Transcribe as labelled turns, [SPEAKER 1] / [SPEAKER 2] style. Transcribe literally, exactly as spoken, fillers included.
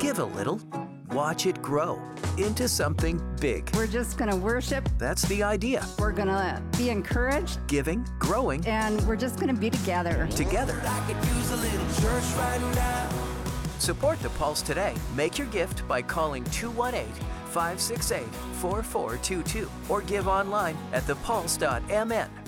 [SPEAKER 1] Give a little. Watch it grow into something big.
[SPEAKER 2] We're just going to worship.
[SPEAKER 1] That's the idea.
[SPEAKER 2] We're going to be encouraged.
[SPEAKER 1] Giving, growing,
[SPEAKER 2] and we're just going to be together.
[SPEAKER 1] Together.
[SPEAKER 3] I could use a little church right now.
[SPEAKER 1] Support the Pulse today. Make your gift by calling two one eight, five six eight, four four two two or give online at the pulse dot m n.